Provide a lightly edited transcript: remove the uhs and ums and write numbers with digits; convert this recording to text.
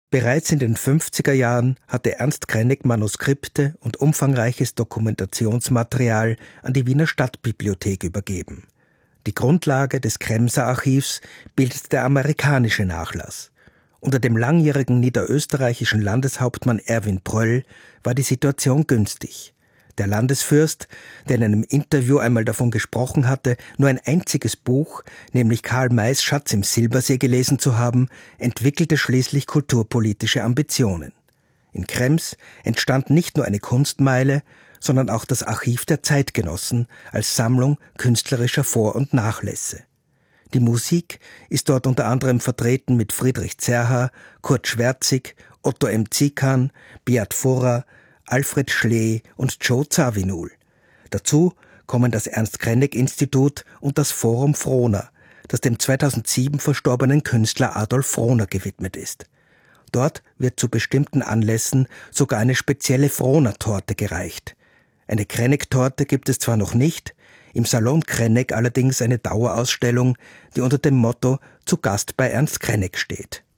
Bereits in den 50er Jahren hatte Ernst Krenek Manuskripte und umfangreiches Dokumentationsmaterial an die Wiener Stadtbibliothek übergeben. Die Grundlage des Kremser Archivs bildet der amerikanische Nachlass. Unter dem langjährigen niederösterreichischen Landeshauptmann Erwin Pröll war die Situation günstig. Der Landesfürst, der in einem Interview einmal davon gesprochen hatte, nur ein einziges Buch, nämlich Karl Mays Schatz im Silbersee gelesen zu haben, entwickelte schließlich kulturpolitische Ambitionen. In Krems entstand nicht nur eine Kunstmeile, sondern auch das Archiv der Zeitgenossen als Sammlung künstlerischer Vor- und Nachlässe. Die Musik ist dort unter anderem vertreten mit Friedrich Zerha, Kurt Schwärzig, Otto M. Zikan, Beat Furrer, Alfred Schlee und Joe Zawinul. Dazu kommen das Ernst-Krenek-Institut und das Forum Frohner, das dem 2007 verstorbenen Künstler Adolf Frohner gewidmet ist. Dort wird zu bestimmten Anlässen sogar eine spezielle Frohner-Torte gereicht. Eine Krenek-Torte gibt es zwar noch nicht, im Salon Krenek allerdings eine Dauerausstellung, die unter dem Motto »Zu Gast bei Ernst Krenek« steht.